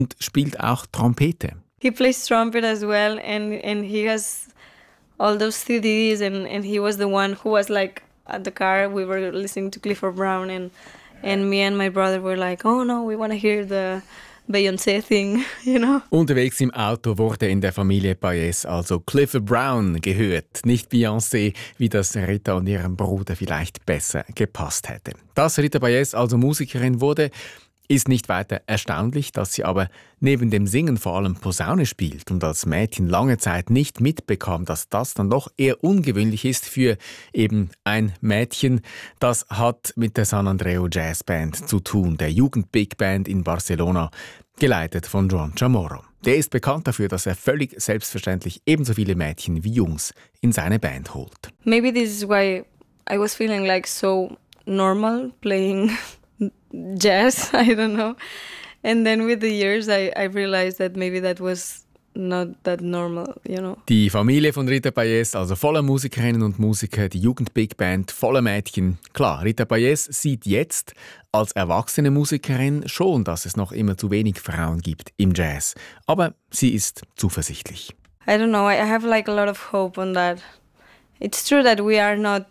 und spielt auch Trompete. He plays trumpet as well, and he has all those CDs, and he was the one who was like at the car. We were listening to Clifford Brown, and me and my brother were like, oh no, we want to hear the Beyoncé thing, you know. Unterwegs im Auto wurde in der Familie Baez also Clifford Brown gehört, nicht Beyoncé, wie das Rita und ihrem Bruder vielleicht besser gepasst hätte. Dass Rita Baez also Musikerin wurde, ist nicht weiter erstaunlich, dass sie aber neben dem Singen vor allem Posaune spielt und als Mädchen lange Zeit nicht mitbekam, dass das dann doch eher ungewöhnlich ist für eben ein Mädchen. Das hat mit der San Andreu Jazz Band zu tun, der Jugend-Big Band in Barcelona, geleitet von Joan Chamorro. Der ist bekannt dafür, dass er völlig selbstverständlich ebenso viele Mädchen wie Jungs in seine Band holt. Maybe this is why I was feeling like so normal playing jazz, I don't know. And then with the years I realized that maybe that was not that normal, you know. Die Familie von Rita Baez, also voller Musikerinnen und Musiker, die Jugend-Big Band, voller Mädchen. Klar, Rita Baez sieht jetzt als erwachsene Musikerin schon, dass es noch immer zu wenig Frauen gibt im Jazz. Aber sie ist zuversichtlich. I don't know, I have like a lot of hope on that. It's true that we are not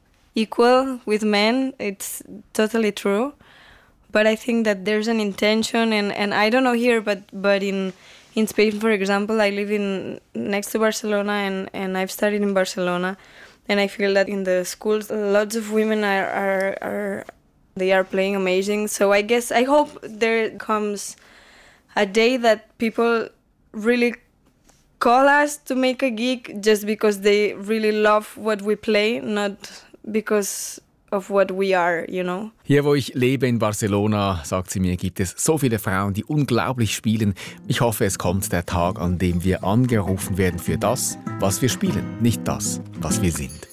equal with men, it's totally true. But I think that there's an intention, and I don't know here, but in Spain, for example, I live next to Barcelona, and I've studied in Barcelona, and I feel that in the schools, lots of women are playing amazing. So I hope there comes a day that people really call us to make a gig just because they really love what we play, not because of what we are, you know. Hier, wo ich lebe in Barcelona, sagt sie mir, gibt es so viele Frauen, die unglaublich spielen. Ich hoffe, es kommt der Tag, an dem wir angerufen werden für das, was wir spielen, nicht das, was wir sind.